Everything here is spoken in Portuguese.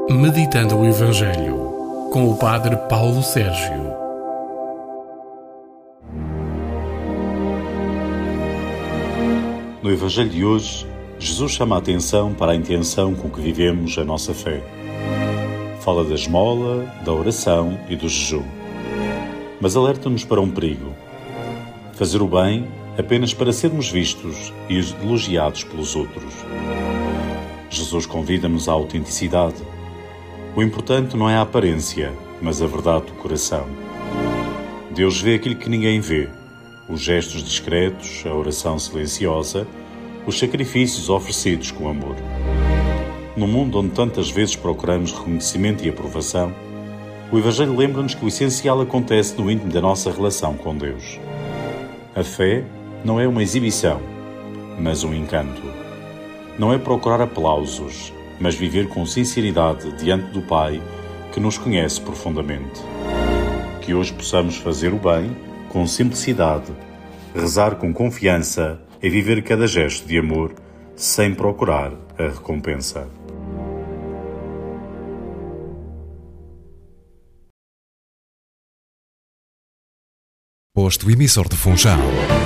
Meditando o Evangelho, com o Padre Paulo Sérgio. No Evangelho de hoje, Jesus chama a atenção para a intenção com que vivemos a nossa fé. Fala da esmola, da oração e do jejum. Mas alerta-nos para um perigo: fazer o bem apenas para sermos vistos e elogiados pelos outros. Jesus convida-nos à autenticidade. O importante não é a aparência, mas a verdade do coração. Deus vê aquilo que ninguém vê: os gestos discretos, a oração silenciosa, os sacrifícios oferecidos com amor. Num mundo onde tantas vezes procuramos reconhecimento e aprovação, o Evangelho lembra-nos que o essencial acontece no íntimo da nossa relação com Deus. A fé não é uma exibição, mas um encanto. Não é procurar aplausos, mas viver com sinceridade diante do Pai, que nos conhece profundamente. Que hoje possamos fazer o bem com simplicidade, rezar com confiança e viver cada gesto de amor sem procurar a recompensa. Posto emissor de Funchal.